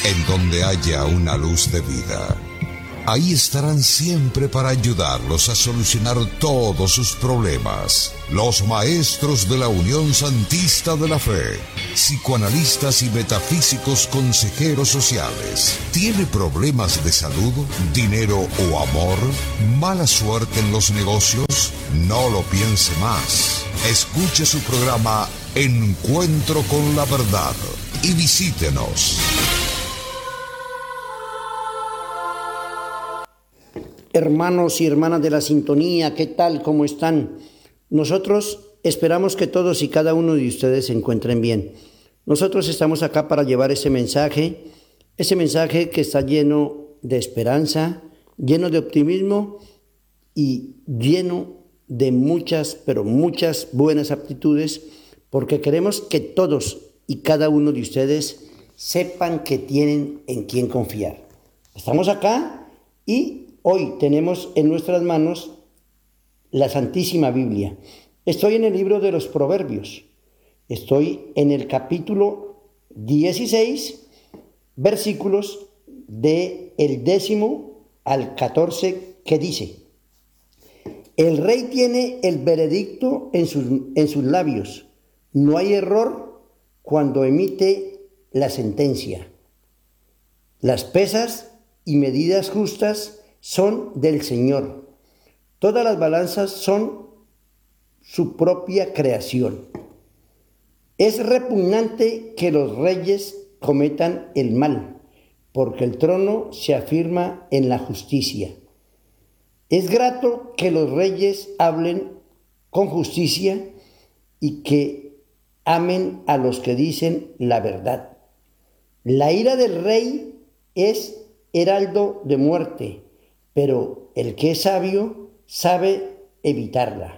En donde haya una luz de vida, ahí estarán siempre para ayudarlos a solucionar todos sus problemas. Los maestros de la Unión Santista de la Fe, psicoanalistas y metafísicos consejeros sociales. ¿Tiene problemas de salud, dinero o amor? ¿Mala suerte en los negocios? No lo piense más. Escuche su programa Encuentro con la Verdad y visítenos. Hermanos y hermanas de la sintonía, ¿qué tal? ¿Cómo están? Nosotros esperamos que todos y cada uno de ustedes se encuentren bien. Nosotros estamos acá para llevar ese mensaje que está lleno de esperanza, lleno de optimismo y lleno de muchas, pero muchas buenas aptitudes, porque queremos que todos y cada uno de ustedes sepan que tienen en quién confiar. Estamos acá y hoy tenemos en nuestras manos la Santísima Biblia. Estoy en el libro de los Proverbios. Estoy en el capítulo 16, versículos del 10 al 14, que dice: el rey tiene el veredicto en sus labios. No hay error cuando emite la sentencia. Las pesas y medidas justas son del Señor. Todas las balanzas son su propia creación. Es repugnante que los reyes cometan el mal, porque el trono se afirma en la justicia. Es grato que los reyes hablen con justicia y que amen a los que dicen la verdad. La ira del rey es heraldo de muerte, pero el que es sabio sabe evitarla.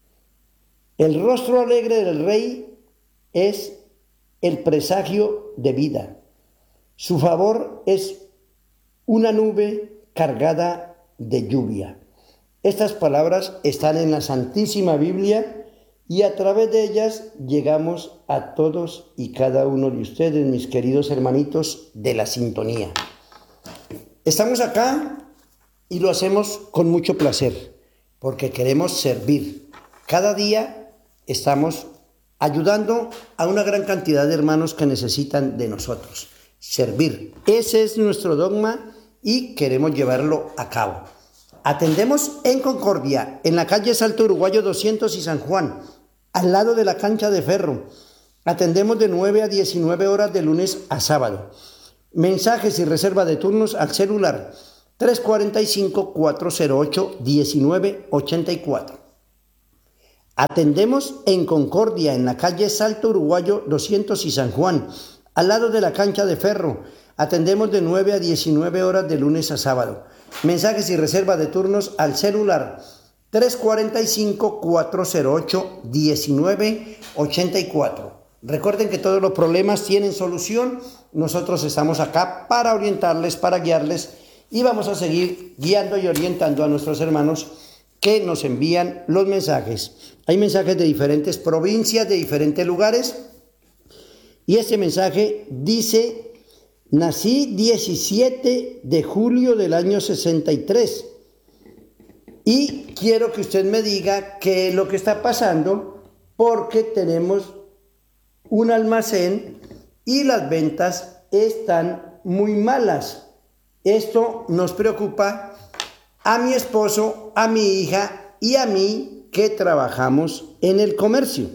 El rostro alegre del rey es el presagio de vida. Su favor es una nube cargada de lluvia. Estas palabras están en la Santísima Biblia y a través de ellas llegamos a todos y cada uno de ustedes, mis queridos hermanitos de la sintonía. Estamos acá y lo hacemos con mucho placer, porque queremos servir. Cada día estamos ayudando a una gran cantidad de hermanos que necesitan de nosotros. Servir. Ese es nuestro dogma y queremos llevarlo a cabo. Atendemos en Concordia, en la calle Salto Uruguayo 200 y San Juan, al lado de la cancha de Ferro. Atendemos de 9 a 19 horas de lunes a sábado. Mensajes y reserva de turnos al celular 345-408-1984. Atendemos en Concordia, en la calle Salto Uruguayo 200 y San Juan, al lado de la cancha de Ferro. Atendemos de 9 a 19 horas de lunes a sábado. Mensajes y reserva de turnos al celular 345-408-1984. Recuerden que todos los problemas tienen solución. Nosotros estamos acá para orientarles, para guiarles, y vamos a seguir guiando y orientando a nuestros hermanos que nos envían los mensajes. Hay mensajes de diferentes provincias, de diferentes lugares, y este mensaje dice: nací 17 de julio del año 63 y quiero que usted me diga qué es lo que está pasando, porque tenemos un almacén y las ventas están muy malas. Esto nos preocupa a mi esposo, a mi hija y a mí, que trabajamos en el comercio.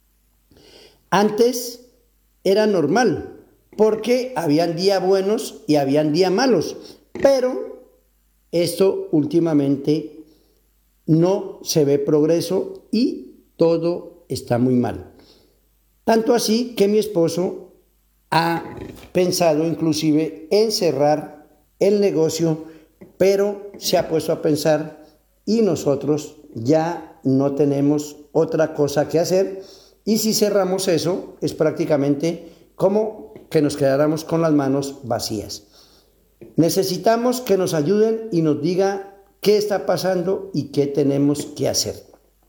Antes era normal, porque habían días buenos y habían días malos, pero esto últimamente no se ve progreso y todo está muy mal. Tanto así que mi esposo ha pensado inclusive en cerrar el negocio, pero se ha puesto a pensar y nosotros ya no tenemos otra cosa que hacer, y si cerramos eso es prácticamente como que nos quedáramos con las manos vacías. Necesitamos que nos ayuden y nos diga qué está pasando y qué tenemos que hacer.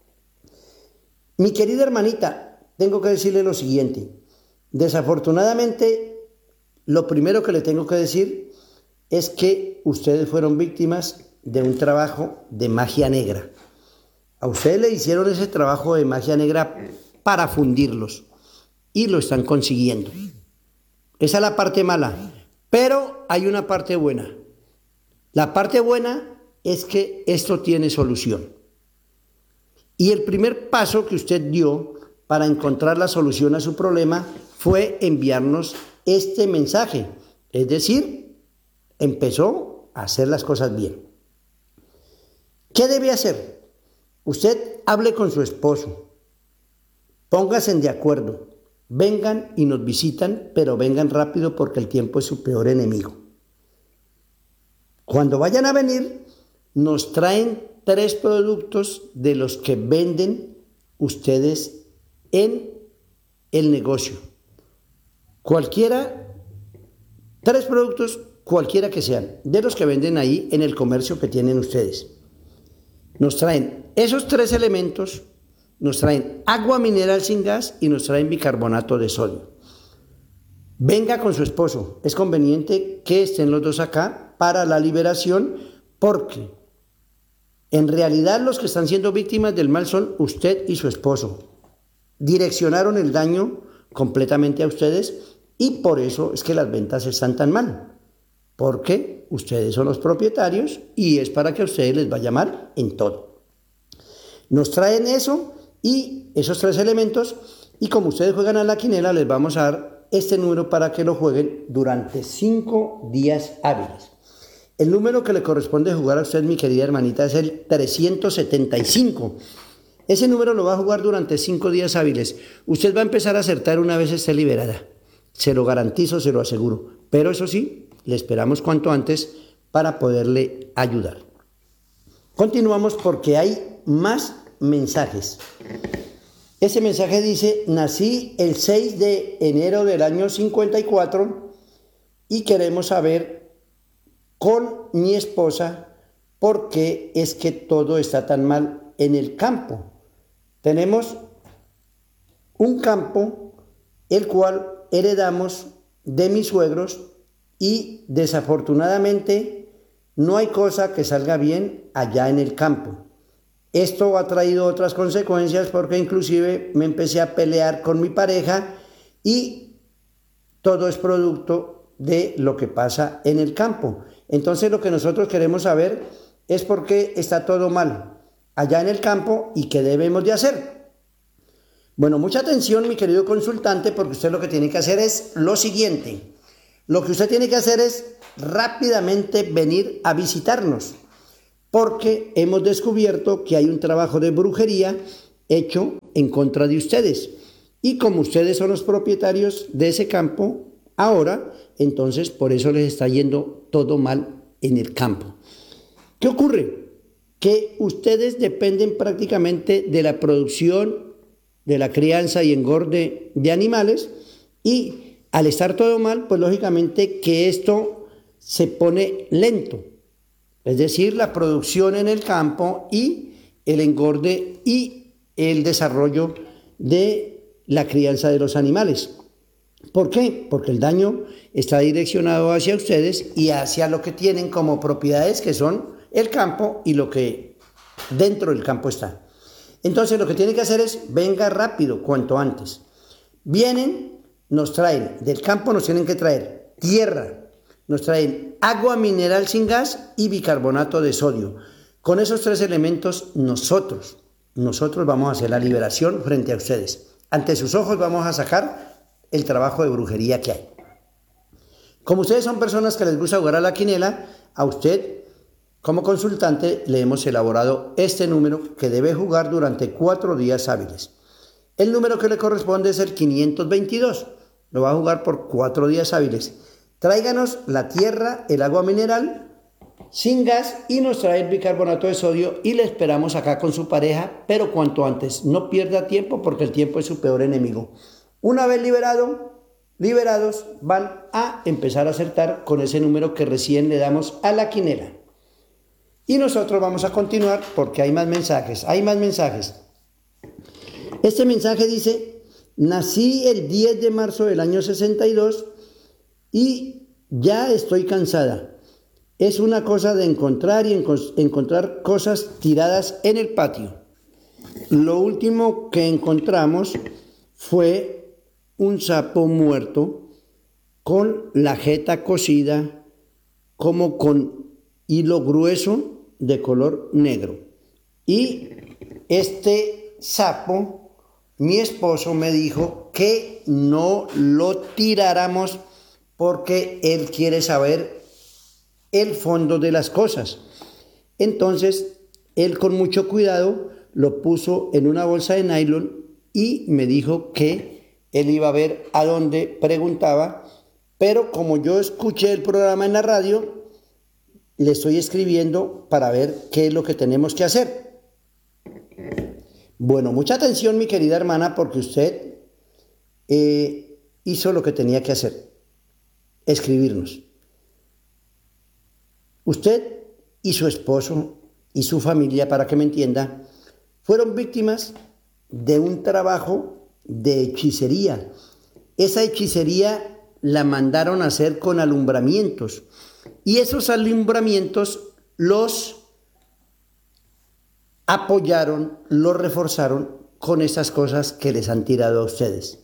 Mi querida hermanita, tengo que decirle lo siguiente: desafortunadamente lo primero que le tengo que decir es que ustedes fueron víctimas de un trabajo de magia negra. A ustedes le hicieron ese trabajo de magia negra para fundirlos y lo están consiguiendo. Esa es la parte mala, pero hay una parte buena. La parte buena es que esto tiene solución. Y el primer paso que usted dio para encontrar la solución a su problema fue enviarnos este mensaje. Es decir, empezó a hacer las cosas bien. ¿Qué debe hacer? Usted hable con su esposo. Pónganse de acuerdo. Vengan y nos visitan, pero vengan rápido porque el tiempo es su peor enemigo. Cuando vayan a venir, nos traen 3 productos de los que venden ustedes en el negocio. Cualquiera, 3 productos, cualquiera que sean, de los que venden ahí en el comercio que tienen ustedes. Nos traen esos 3 elementos, nos traen agua mineral sin gas y nos traen bicarbonato de sodio. Venga con su esposo, es conveniente que estén los dos acá para la liberación, porque en realidad los que están siendo víctimas del mal son usted y su esposo. Direccionaron el daño completamente a ustedes y por eso es que las ventas están tan mal, porque ustedes son los propietarios y es para que a ustedes les vaya mal en todo. Nos traen eso y esos 3 elementos, y como ustedes juegan a la quinela, les vamos a dar este número para que lo jueguen durante 5 días hábiles. El número que le corresponde jugar a usted, mi querida hermanita, es el 375. Ese número lo va a jugar durante 5 días hábiles. Usted va a empezar a acertar una vez esté liberada. Se lo garantizo, se lo aseguro. Pero eso sí, le esperamos cuanto antes para poderle ayudar. Continuamos porque hay más mensajes. Ese mensaje dice: nací el 6 de enero del año 54 y queremos saber con mi esposa por qué es que todo está tan mal en el campo. Tenemos un campo el cual heredamos de mis suegros y desafortunadamente no hay cosa que salga bien allá en el campo. Esto ha traído otras consecuencias porque inclusive me empecé a pelear con mi pareja y todo es producto de lo que pasa en el campo. Entonces lo que nosotros queremos saber es por qué está todo mal allá en el campo y qué debemos de hacer. Bueno, mucha atención, mi querido consultante, porque usted lo que tiene que hacer es lo siguiente. Lo que usted tiene que hacer es rápidamente venir a visitarnos, porque hemos descubierto que hay un trabajo de brujería hecho en contra de ustedes. Y como ustedes son los propietarios de ese campo ahora, entonces por eso les está yendo todo mal en el campo. ¿Qué ocurre? Que ustedes dependen prácticamente de la producción, de la crianza y engorde de animales, y al estar todo mal, pues lógicamente que esto se pone lento. Es decir, la producción en el campo y el engorde y el desarrollo de la crianza de los animales. ¿Por qué? Porque el daño está direccionado hacia ustedes y hacia lo que tienen como propiedades, que son el campo y lo que dentro del campo está. Entonces lo que tienen que hacer es venga rápido, cuanto antes. Vienen, nos traen del campo, nos tienen que traer tierra, nos traen agua mineral sin gas y bicarbonato de sodio. Con esos 3 elementos nosotros vamos a hacer la liberación frente a ustedes. Ante sus ojos vamos a sacar el trabajo de brujería que hay. Como ustedes son personas que les gusta jugar a la quinela, a usted como consultante le hemos elaborado este número que debe jugar durante 4 días hábiles. El número que le corresponde es el 522. Lo va a jugar por 4 días hábiles. Tráiganos la tierra, el agua mineral sin gas y nos trae el bicarbonato de sodio y le esperamos acá con su pareja, pero cuanto antes. No pierda tiempo porque el tiempo es su peor enemigo. Una vez liberados, van a empezar a acertar con ese número que recién le damos a la quinela. Y nosotros vamos a continuar porque hay más mensajes. Este mensaje dice: nací el 10 de marzo del año 62 y ya estoy cansada. Es una cosa de encontrar y encontrar cosas tiradas en el patio. Lo último que encontramos fue un sapo muerto con la jeta cosida como con hilo grueso de color negro. Y este sapo, mi esposo me dijo que no lo tiráramos porque él quiere saber el fondo de las cosas. Entonces, él con mucho cuidado lo puso en una bolsa de nylon y me dijo que él iba a ver a dónde preguntaba, pero como yo escuché el programa en la radio, le estoy escribiendo para ver qué es lo que tenemos que hacer. Bueno, mucha atención, mi querida hermana, porque usted hizo lo que tenía que hacer, escribirnos. Usted y su esposo y su familia, para que me entienda, fueron víctimas de un trabajo de hechicería. Esa hechicería la mandaron a hacer con alumbramientos y esos alumbramientos los apoyaron, los reforzaron con esas cosas que les han tirado a ustedes.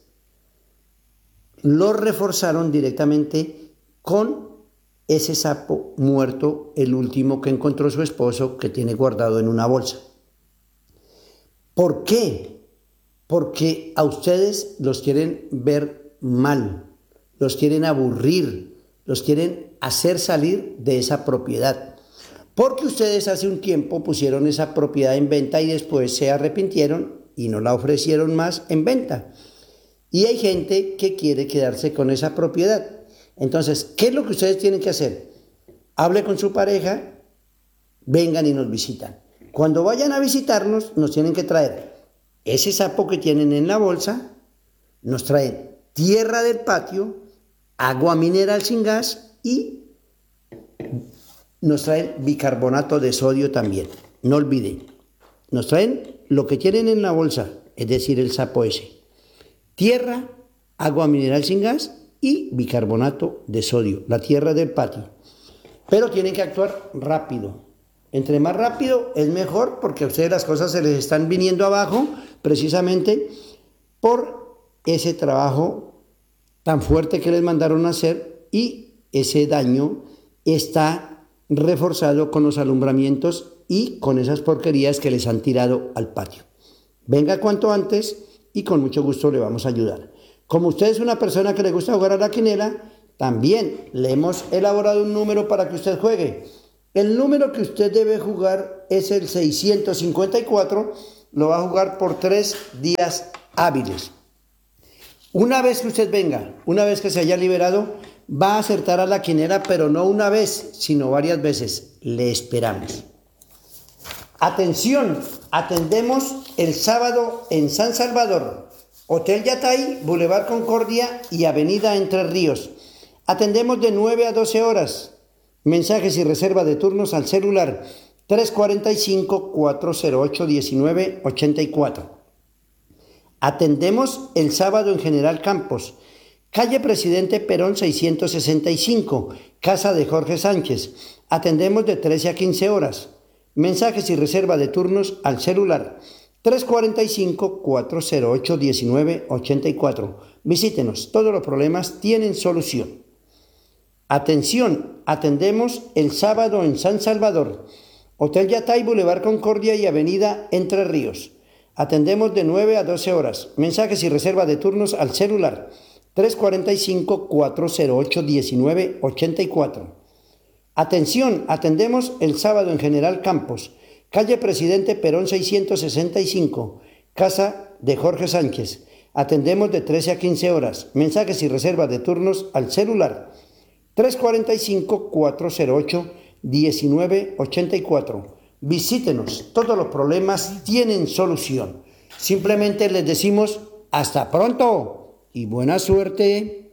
Los reforzaron directamente con ese sapo muerto, el último que encontró su esposo, que tiene guardado en una bolsa. ¿Por qué? Porque a ustedes los quieren ver mal, los quieren aburrir, los quieren hacer salir de esa propiedad. Porque ustedes hace un tiempo pusieron esa propiedad en venta y después se arrepintieron y no la ofrecieron más en venta. Y hay gente que quiere quedarse con esa propiedad. Entonces, ¿qué es lo que ustedes tienen que hacer? Hable con su pareja, vengan y nos visitan. Cuando vayan a visitarnos, nos tienen que traer ese sapo que tienen en la bolsa, nos traen tierra del patio, agua mineral sin gas y nos traen bicarbonato de sodio también. No olviden, nos traen lo que tienen en la bolsa, es decir, el sapo ese. Tierra, agua mineral sin gas y bicarbonato de sodio, la tierra del patio. Pero tienen que actuar rápido. Entre más rápido es mejor porque a ustedes las cosas se les están viniendo abajo precisamente por ese trabajo tan fuerte que les mandaron a hacer y ese daño está reforzado con los alumbramientos y con esas porquerías que les han tirado al patio. Venga cuanto antes y con mucho gusto le vamos a ayudar. Como usted es una persona que le gusta jugar a la quinela, también le hemos elaborado un número para que usted juegue. El número que usted debe jugar es el 654, lo va a jugar por 3 días hábiles. Una vez que usted venga, una vez que se haya liberado, va a acertar a la quinela, pero no una vez, sino varias veces. Le esperamos. Atención, atendemos el sábado en San Salvador, Hotel Yatay, Boulevard Concordia y Avenida Entre Ríos. Atendemos de 9 a 12 horas. Mensajes y reserva de turnos al celular 345-408-1984. Atendemos el sábado en General Campos, calle Presidente Perón 665, casa de Jorge Sánchez. Atendemos de 13 a 15 horas. Mensajes y reserva de turnos al celular 345-408-1984. Visítenos, todos los problemas tienen solución. Atención, atendemos el sábado en San Salvador, Hotel Yatay, Boulevard Concordia y Avenida Entre Ríos. Atendemos de 9 a 12 horas. Mensajes y reserva de turnos al celular 345-408-1984. Atención, atendemos el sábado en General Campos, calle Presidente Perón 665, casa de Jorge Sánchez. Atendemos de 13 a 15 horas. Mensajes y reserva de turnos al celular 345-408-1984. Visítenos, todos los problemas tienen solución. Simplemente les decimos hasta pronto y buena suerte.